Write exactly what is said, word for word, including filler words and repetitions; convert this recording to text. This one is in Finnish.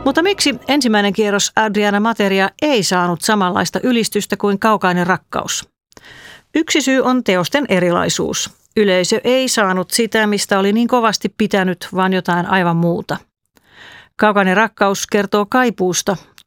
Mutta miksi ensimmäinen kierros Adriana Materia ei saanut samanlaista ylistystä kuin Kaukainen rakkaus? Yksi syy on teosten erilaisuus. Yleisö ei saanut sitä, mistä oli niin kovasti pitänyt, vaan jotain aivan muuta. Kaukainen rakkaus kertoo kaipuusta,